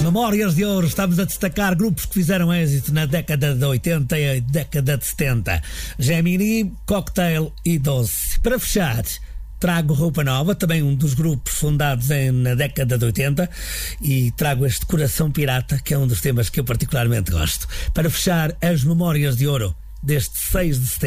Memórias de Ouro, estamos a destacar grupos que fizeram êxito na década de 80 e década de 70. Gemini, Cocktail e Doce. Para fechar, trago Roupa Nova, também um dos grupos fundados na década de 80, e trago este Coração Pirata, que é um dos temas que eu particularmente gosto. Para fechar, as Memórias de Ouro deste 6 de setembro.